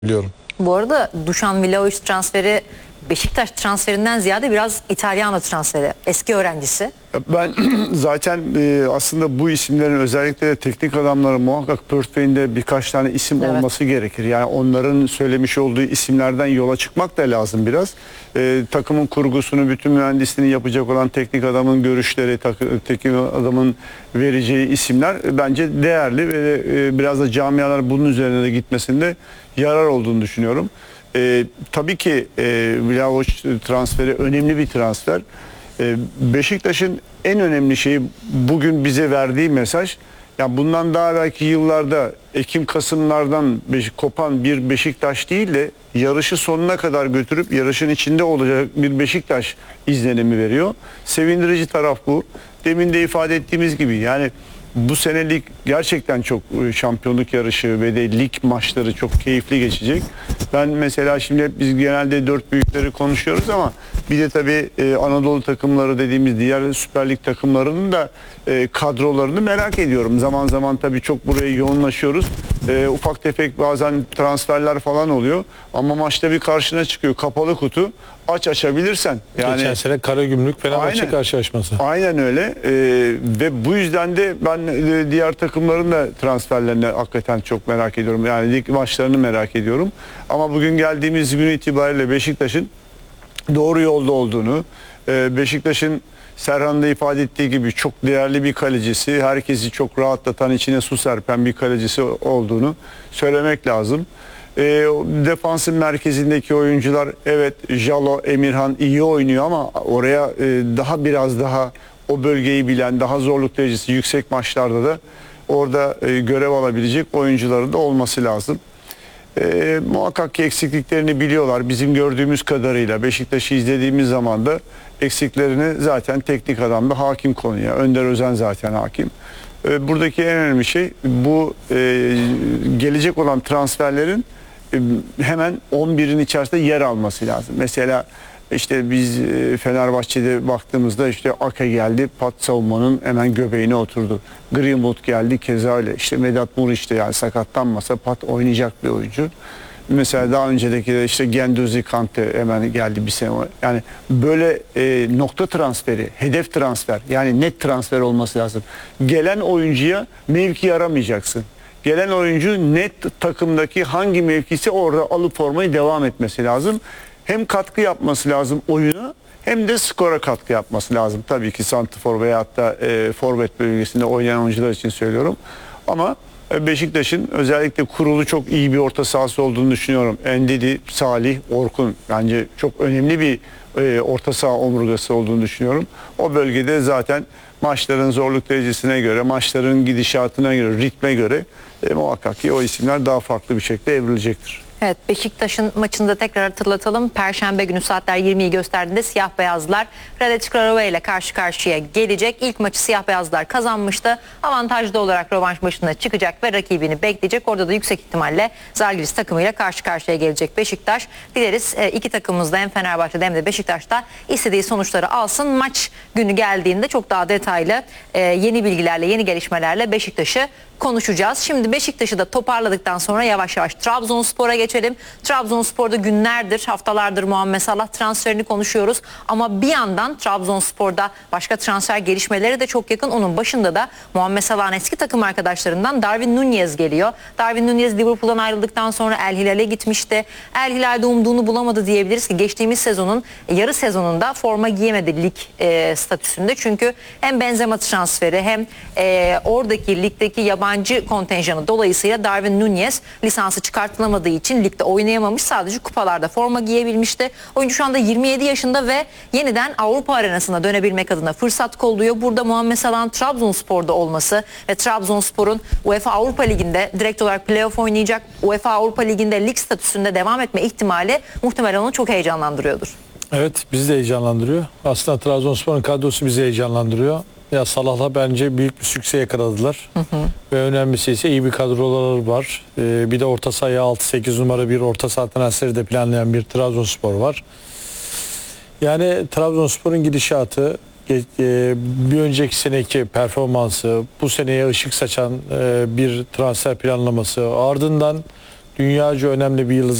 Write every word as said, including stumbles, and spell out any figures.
biliyorum. Bu arada Dušan Vlahović transferi Beşiktaş transferinden ziyade biraz İtalyan transferi. Eski öğrencisi. Ben zaten e, aslında bu isimlerin özellikle de teknik adamların muhakkak portföyünde birkaç tane isim Evet. olması gerekir. Yani onların söylemiş olduğu isimlerden yola çıkmak da lazım biraz. E, takımın kurgusunu, bütün mühendisliğini yapacak olan teknik adamın görüşleri, tak- teknik adamın vereceği isimler e, bence değerli ve e, biraz da camialar bunun üzerine de gitmesinde yarar olduğunu düşünüyorum. E, tabii ki e, Vlahović transferi önemli bir transfer. E, Beşiktaş'ın en önemli şeyi bugün bize verdiği mesaj, ya bundan daha belki yıllarda Ekim-Kasımlardan beş, kopan bir Beşiktaş değil de yarışı sonuna kadar götürüp yarışın içinde olacak bir Beşiktaş izlenimi veriyor. Sevindirici taraf bu. Demin de ifade ettiğimiz gibi yani bu senelik gerçekten çok şampiyonluk yarışı ve de lig maçları çok keyifli geçecek. Ben mesela şimdi hep biz genelde dört büyükleri konuşuyoruz ama bir de tabii e, Anadolu takımları dediğimiz diğer Süper Lig takımlarının da e, kadrolarını merak ediyorum. Zaman zaman tabii çok buraya yoğunlaşıyoruz. E, ufak tefek bazen transferler falan oluyor ama maçta bir karşına çıkıyor kapalı kutu. Aç açabilirsen. Yani Geçen sene Karagümrük Fenerbahçe Aynen. karşılaşması. Aynen öyle ee, ve bu yüzden de ben e, diğer takımların da transferlerini hakikaten çok merak ediyorum. Yani lig maçlarını merak ediyorum. Ama bugün geldiğimiz gün itibariyle Beşiktaş'ın doğru yolda olduğunu, e, Beşiktaş'ın Serhan'da ifade ettiği gibi çok değerli bir kalecisi, herkesi çok rahatlatan, içine su serpen bir kalecisi olduğunu söylemek lazım. E, defansın merkezindeki oyuncular, evet Jalo, Emirhan iyi oynuyor ama oraya e, daha biraz daha o bölgeyi bilen, daha zorluk derecesi yüksek maçlarda da orada e, görev alabilecek oyuncuların da olması lazım. E, muhakkak ki eksikliklerini biliyorlar. Bizim gördüğümüz kadarıyla Beşiktaş'ı izlediğimiz zaman da eksiklerini zaten teknik adam da hakim konuya. Önder Özen zaten hakim. E, buradaki en önemli şey bu e, gelecek olan transferlerin e, hemen on birin içerisinde yer alması lazım. Mesela işte biz e, Fenerbahçe'de baktığımızda işte Ake geldi, Pat savunmanın hemen göbeğine oturdu. Greenwood geldi keza öyle. İşte Vedat Muriç de yani sakatlanmasa Pat oynayacak bir oyuncu. Mesela daha öncedeki de işte Genduzi Kante hemen geldi bir sene. Yani böyle e, nokta transferi, hedef transfer yani net transfer olması lazım. Gelen oyuncuya mevki aramayacaksın. Gelen oyuncu net takımdaki hangi mevkisi orada alıp formayı devam etmesi lazım. Hem katkı yapması lazım oyuna hem de skora katkı yapması lazım. Tabii ki santrfor veya hatta e, forvet bölgesinde oynayan oyuncular için söylüyorum. Ama Beşiktaş'ın özellikle kurulu çok iyi bir orta sahası olduğunu düşünüyorum. Endidi, Salih, Orkun bence çok önemli bir e, orta saha omurgası olduğunu düşünüyorum. O bölgede zaten maçların zorluk derecesine göre, maçların gidişatına göre, ritme göre e, muhakkak ki o isimler daha farklı bir şekilde evrilecektir. Evet, Beşiktaş'ın maçında tekrar hatırlatalım. Perşembe günü saatler yirmiyi gösterdiğinde siyah beyazlar Hradec Craiova ile karşı karşıya gelecek. İlk maçı siyah beyazlar kazanmıştı. Avantajlı olarak rövanş maçına çıkacak ve rakibini bekleyecek. Orada da yüksek ihtimalle Zalgiris takımıyla karşı karşıya gelecek Beşiktaş. Dileriz iki takımımız da hem Fenerbahçe'de hem de Beşiktaş'ta istediği sonuçları alsın. Maç günü geldiğinde çok daha detaylı yeni bilgilerle, yeni gelişmelerle Beşiktaş'ı konuşacağız. Şimdi Beşiktaş'ı da toparladıktan sonra yavaş yavaş Trabzonspor'a geçelim. Trabzonspor'da günlerdir, haftalardır Muhammed Salah transferini konuşuyoruz. Ama bir yandan Trabzonspor'da başka transfer gelişmeleri de çok yakın. Onun başında da Muhammed Salah'ın eski takım arkadaşlarından Darwin Núñez geliyor. Darwin Núñez Liverpool'dan ayrıldıktan sonra El Hilal'e gitmişti. El Hilal'de umduğunu bulamadı diyebiliriz ki geçtiğimiz sezonun yarı sezonunda forma giyemedi lig e, statüsünde. Çünkü hem Benzema transferi hem e, oradaki ligdeki yabancı yabancı kontenjanı dolayısıyla Darwin Núñez lisansı çıkartılamadığı için ligde oynayamamış, sadece kupalarda forma giyebilmişti. Oyuncu şu anda yirmi yedi yaşında ve yeniden Avrupa arenasına dönebilmek adına fırsat kolluyor. Burada Muhammed Salah'ın Trabzonspor'da olması ve Trabzonspor'un UEFA Avrupa Ligi'nde direkt olarak playoff oynayacak, UEFA Avrupa Ligi'nde lig statüsünde devam etme ihtimali muhtemelen onu çok heyecanlandırıyordur. Evet, bizi de heyecanlandırıyor. Aslında Trabzonspor'un kadrosu bizi heyecanlandırıyor. Ya Salah'la bence büyük bir sükse yakaladılar. Hı hı. Ve önemlisi ise iyi bir kadroları var. Ee, bir de orta sahaya altı sekiz numara bir orta saha transferi de planlayan bir Trabzonspor var. Yani Trabzonspor'un gidişatı, e, bir önceki seneki performansı, bu seneye ışık saçan e, bir transfer planlaması, ardından dünyaca önemli bir yıldız.